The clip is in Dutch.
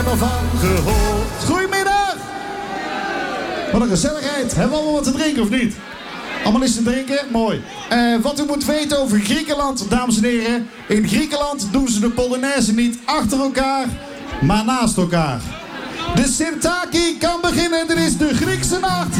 ervan gehoord. Goedemiddag! Wat een gezelligheid. Hebben we allemaal wat te drinken of niet? Allemaal eens te drinken? Mooi. Wat u moet weten over Griekenland, dames en heren. In Griekenland doen ze de Polonaise niet achter elkaar, maar naast elkaar. De Sirtaki kan beginnen. Dit is de Griekse nacht.